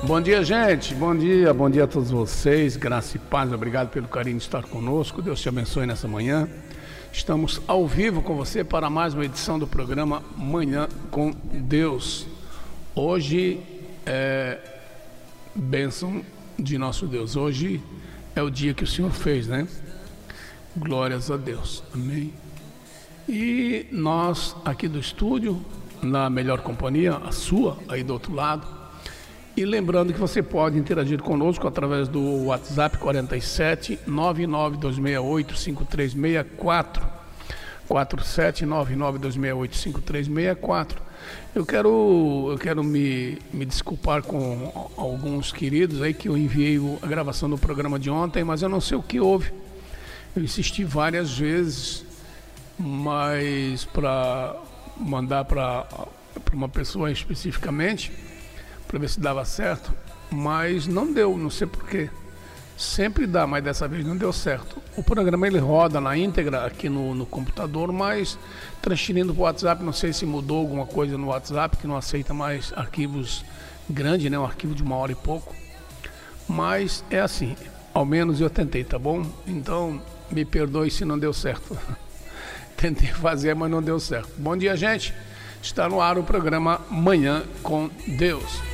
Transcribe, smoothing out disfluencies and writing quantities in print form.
Bom dia, gente. Bom dia a todos vocês. Graça e paz. Obrigado pelo carinho de estar conosco. Deus te abençoe nessa manhã. Estamos ao vivo com você para mais uma edição do programa Manhã com Deus. Hoje é bênção de nosso Deus. Hoje é o dia que o Senhor fez, né? Glórias a Deus. Amém. E nós aqui do estúdio, na melhor companhia, a sua, aí do outro lado. E lembrando que você pode interagir conosco através do WhatsApp 47 99268 5364, 47 99268 5364. Eu quero me desculpar com alguns queridos aí que eu enviei a gravação do programa de ontem, mas eu não sei o que houve. Eu insisti várias vezes, mas para mandar para uma pessoa especificamente, para ver se dava certo, mas não deu, não sei porquê. Sempre dá, mas dessa vez não deu certo. O programa ele roda na íntegra aqui no computador, mas transferindo para o WhatsApp, não sei se mudou alguma coisa no WhatsApp, que não aceita mais arquivos grandes, né? Um arquivo de 1 hora e pouco. Mas é assim, ao menos eu tentei, tá bom? Então me perdoe se não deu certo. Tentei fazer, mas não deu certo. Bom dia, gente. Está no ar o programa Manhã com Deus.